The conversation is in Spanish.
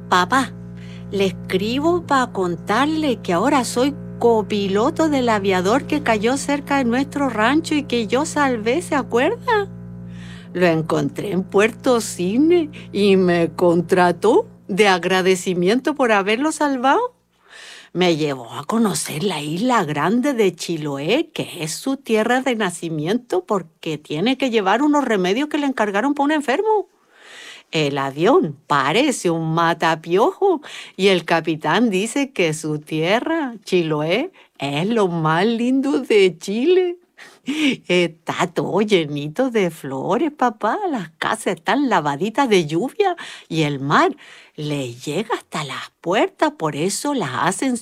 Papá, le escribo para contarle que ahora soy copiloto del aviador que cayó cerca de nuestro rancho y que yo salvé, ¿se acuerda? Lo encontré en Puerto Cisne y me contrató de agradecimiento por haberlo salvado. Me llevó a conocer la isla grande de Chiloé, que es su tierra de nacimiento, porque tiene que llevar unos remedios que le encargaron para un enfermo. El avión parece un matapiojo y el capitán dice que su tierra, Chiloé, es lo más lindo de Chile. Está todo llenito de flores, papá. Las casas están lavaditas de lluvia y el mar le llega hasta las puertas, por eso las hacen